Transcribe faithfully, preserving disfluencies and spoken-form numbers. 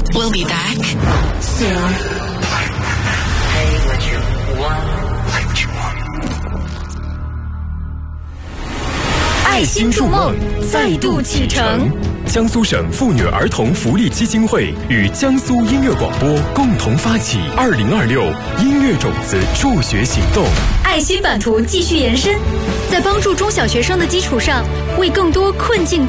We'll be back soon. Hey, what you want? What you want? 爱心筑梦再度启程。 江苏省妇女儿童福利基金会与江苏音乐广播共同发起二零二六音乐种子助学行动。 爱心版图继续延伸，在帮助中小学生的基础上，为更多困境当